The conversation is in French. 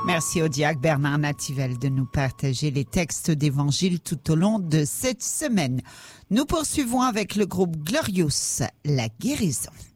Merci au diacre Bernard Nativel de nous partager les textes d'évangile tout au long de cette semaine. Nous poursuivons avec le groupe Glorious, la guérison.